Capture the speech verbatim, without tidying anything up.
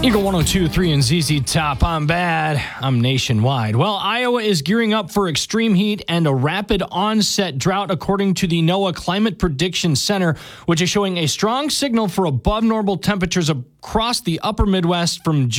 Eagle one oh two point three and Z Z Top. I'm bad. I'm nationwide. Well, Iowa is gearing up for extreme heat and a rapid onset drought, according to the NOAA Climate Prediction Center, which is showing a strong signal for above normal temperatures across the upper Midwest from